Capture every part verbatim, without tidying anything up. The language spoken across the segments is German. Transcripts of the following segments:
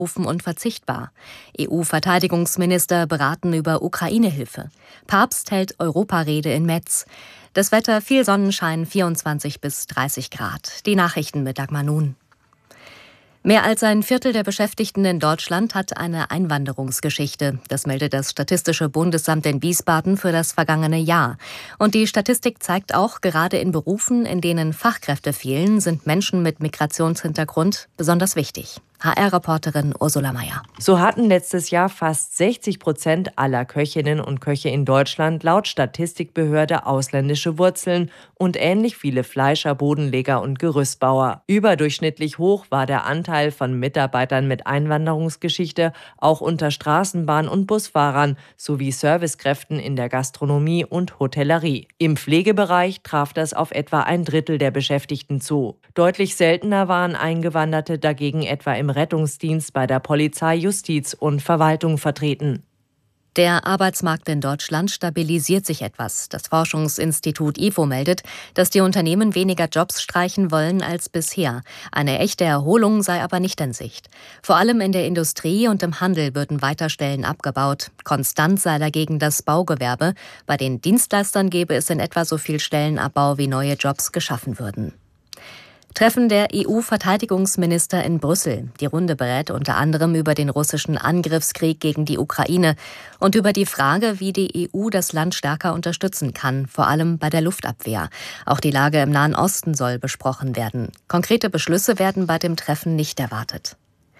Rufen unverzichtbar. E U-Verteidigungsminister beraten über Ukraine-Hilfe. Papst hält Europarede in Metz. Das Wetter viel Sonnenschein, vierundzwanzig bis dreißig Grad. Die Nachrichten mit Dagmar Nun. Mehr als ein Viertel der Beschäftigten in Deutschland hat eine Einwanderungsgeschichte. Das meldet das Statistische Bundesamt in Wiesbaden für das vergangene Jahr. Und die Statistik zeigt auch, gerade in Berufen, in denen Fachkräfte fehlen, sind Menschen mit Migrationshintergrund besonders wichtig. H R-Reporterin Ursula Mayer. So hatten letztes Jahr fast sechzig Prozent aller Köchinnen und Köche in Deutschland laut Statistikbehörde ausländische Wurzeln und ähnlich viele Fleischer, Bodenleger und Gerüstbauer. Überdurchschnittlich hoch war der Anteil von Mitarbeitern mit Einwanderungsgeschichte auch unter Straßenbahn- und Busfahrern sowie Servicekräften in der Gastronomie und Hotellerie. Im Pflegebereich traf das auf etwa ein Drittel der Beschäftigten zu. Deutlich seltener waren Eingewanderte dagegen etwa im Rettungsdienst, bei der Polizei, Justiz und Verwaltung vertreten. Der Arbeitsmarkt in Deutschland stabilisiert sich etwas. Das Forschungsinstitut I F O meldet, dass die Unternehmen weniger Jobs streichen wollen als bisher. Eine echte Erholung sei aber nicht in Sicht. Vor allem in der Industrie und im Handel würden weiter Stellen abgebaut. Konstant sei dagegen das Baugewerbe. Bei den Dienstleistern gäbe es in etwa so viel Stellenabbau, wie neue Jobs geschaffen würden. Treffen der E U-Verteidigungsminister in Brüssel. Die Runde berät unter anderem über den russischen Angriffskrieg gegen die Ukraine und über die Frage, wie die E U das Land stärker unterstützen kann, vor allem bei der Luftabwehr. Auch die Lage im Nahen Osten soll besprochen werden. Konkrete Beschlüsse werden bei dem Treffen nicht erwartet.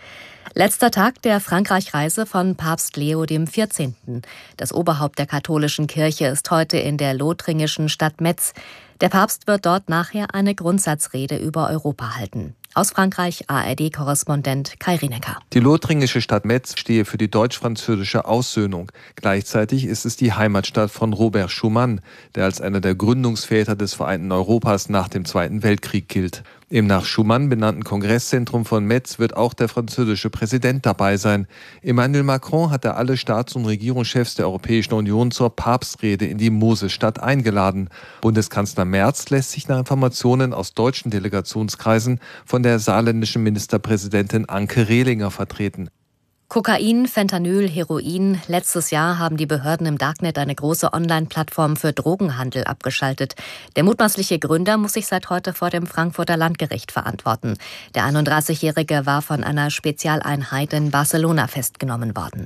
Letzter Tag der Frankreich-Reise von Papst Leo der vierzehnte. Das Oberhaupt der katholischen Kirche ist heute in der lothringischen Stadt Metz. Der Papst wird dort nachher eine Grundsatzrede über Europa halten. Aus Frankreich A R D-Korrespondent Kai Rinecker. Die lothringische Stadt Metz stehe für die deutsch-französische Aussöhnung. Gleichzeitig ist es die Heimatstadt von Robert Schuman, der als einer der Gründungsväter des vereinten Europas nach dem Zweiten Weltkrieg gilt. Im nach Schuman benannten Kongresszentrum von Metz wird auch der französische Präsident dabei sein. Emmanuel Macron hatte alle Staats- und Regierungschefs der Europäischen Union zur Papstrede in die Mosestadt eingeladen. Bundeskanzler Merz lässt sich nach Informationen aus deutschen Delegationskreisen von der saarländischen Ministerpräsidentin Anke Rehlinger vertreten. Kokain, Fentanyl, Heroin. Letztes Jahr haben die Behörden im Darknet eine große Online-Plattform für Drogenhandel abgeschaltet. Der mutmaßliche Gründer muss sich seit heute vor dem Frankfurter Landgericht verantworten. Der einunddreißigjährige war von einer Spezialeinheit in Barcelona festgenommen worden.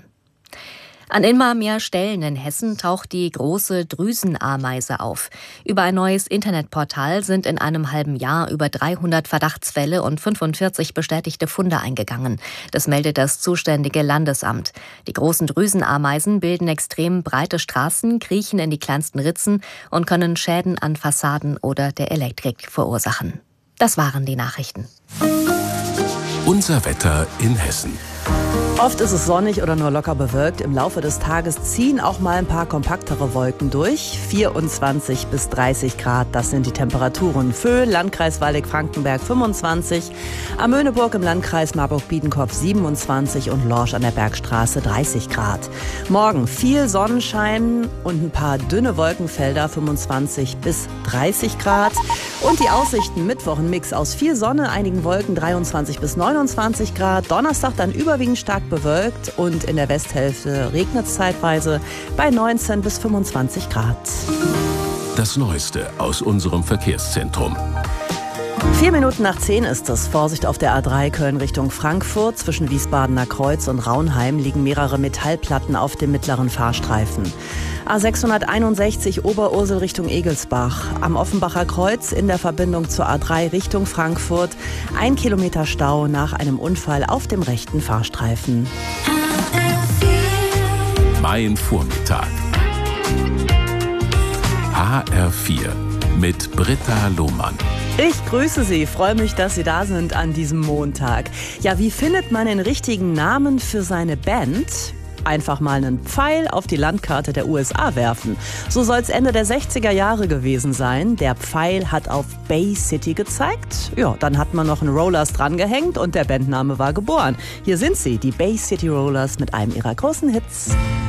An immer mehr Stellen in Hessen taucht die große Drüsenameise auf. Über ein neues Internetportal sind in einem halben Jahr über dreihundert Verdachtsfälle und fünfundvierzig bestätigte Funde eingegangen. Das meldet das zuständige Landesamt. Die großen Drüsenameisen bilden extrem breite Straßen, kriechen in die kleinsten Ritzen und können Schäden an Fassaden oder der Elektrik verursachen. Das waren die Nachrichten. Unser Wetter in Hessen. Oft ist es sonnig oder nur locker bewölkt. Im Laufe des Tages ziehen auch mal ein paar kompaktere Wolken durch. vierundzwanzig bis dreißig Grad, das sind die Temperaturen. Föhl, Landkreis Waldeck-Frankenberg fünfundzwanzig, Amöneburg im Landkreis Marburg-Biedenkopf siebenundzwanzig und Lorsch an der Bergstraße dreißig Grad. Morgen viel Sonnenschein und ein paar dünne Wolkenfelder, fünfundzwanzig bis dreißig Grad. Und die Aussichten: Mittwoch ein Mix aus viel Sonne, einigen Wolken, dreiundzwanzig bis neunundzwanzig Grad. Donnerstag dann überwiegend stark bewölkt und in der Westhälfte regnet es zeitweise bei neunzehn bis fünfundzwanzig Grad. Das Neueste aus unserem Verkehrszentrum. Vier Minuten nach zehn ist es. Vorsicht auf der A drei Köln Richtung Frankfurt. Zwischen Wiesbadener Kreuz und Raunheim liegen mehrere Metallplatten auf dem mittleren Fahrstreifen. A sechshunderteinundsechzig Oberursel Richtung Egelsbach. Am Offenbacher Kreuz in der Verbindung zur A drei Richtung Frankfurt. Ein Kilometer Stau nach einem Unfall auf dem rechten Fahrstreifen. Mein Vormittag. H R vier mit Britta Lohmann. Ich grüße Sie, freue mich, dass Sie da sind an diesem Montag. Ja, wie findet man den richtigen Namen für seine Band? Einfach mal einen Pfeil auf die Landkarte der U S A werfen. So soll es Ende der sechziger Jahre gewesen sein. Der Pfeil hat auf Bay City gezeigt. Ja, dann hat man noch einen Rollers dran gehängt und der Bandname war geboren. Hier sind sie, die Bay City Rollers mit einem ihrer großen Hits.